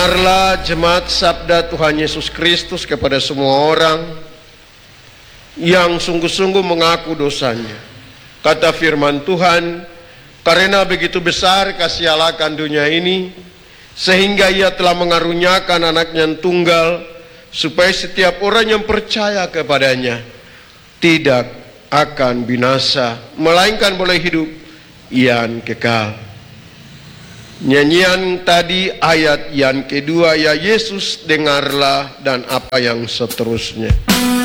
Dengarlah jemaat sabda Tuhan Yesus Kristus kepada semua orang yang sungguh-sungguh mengaku dosanya. Kata firman Tuhan, karena begitu besar kasih Allah akan dunia ini, sehingga Ia telah mengaruniakan anaknya yang tunggal, supaya setiap orang yang percaya kepadanya tidak akan binasa, melainkan boleh hidup yang kekal. Nyanyian tadi ayat yang kedua, ya Yesus dengarlah, dan apa yang seterusnya.